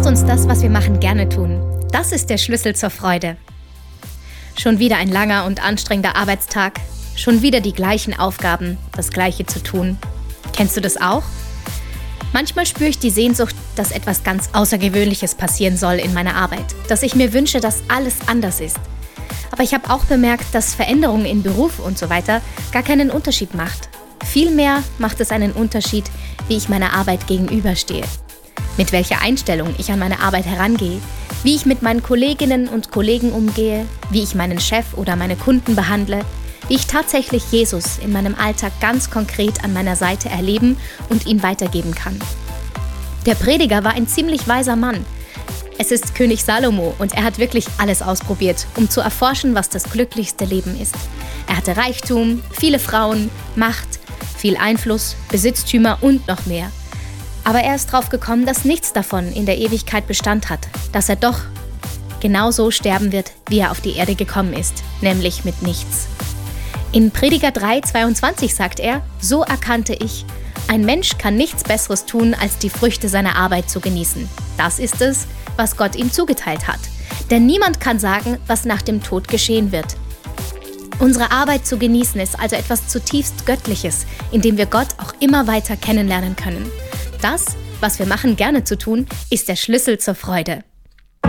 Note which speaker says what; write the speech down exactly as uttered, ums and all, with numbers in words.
Speaker 1: Lasst uns das, was wir machen, gerne tun. Das ist der Schlüssel zur Freude. Schon wieder ein langer und anstrengender Arbeitstag. Schon wieder die gleichen Aufgaben, das Gleiche zu tun. Kennst du das auch? Manchmal spüre ich die Sehnsucht, dass etwas ganz Außergewöhnliches passieren soll in meiner Arbeit. Dass ich mir wünsche, dass alles anders ist. Aber ich habe auch bemerkt, dass Veränderungen in Beruf und so weiter gar keinen Unterschied macht. Vielmehr macht es einen Unterschied, wie ich meiner Arbeit gegenüberstehe. Mit welcher Einstellung ich an meine Arbeit herangehe, wie ich mit meinen Kolleginnen und Kollegen umgehe, wie ich meinen Chef oder meine Kunden behandle, wie ich tatsächlich Jesus in meinem Alltag ganz konkret an meiner Seite erleben und ihn weitergeben kann. Der Prediger war ein ziemlich weiser Mann. Es ist König Salomo und er hat wirklich alles ausprobiert, um zu erforschen, was das glücklichste Leben ist. Er hatte Reichtum, viele Frauen, Macht, viel Einfluss, Besitztümer und noch mehr. Aber er ist drauf gekommen, dass nichts davon in der Ewigkeit Bestand hat, dass er doch genauso sterben wird, wie er auf die Erde gekommen ist, nämlich mit nichts. In Prediger drei, zweiundzwanzig sagt er: So erkannte ich, ein Mensch kann nichts Besseres tun, als die Früchte seiner Arbeit zu genießen. Das ist es, was Gott ihm zugeteilt hat. Denn niemand kann sagen, was nach dem Tod geschehen wird. Unsere Arbeit zu genießen ist also etwas zutiefst Göttliches, in dem wir Gott auch immer weiter kennenlernen können. Das, was wir machen, gerne zu tun, ist der Schlüssel zur Freude.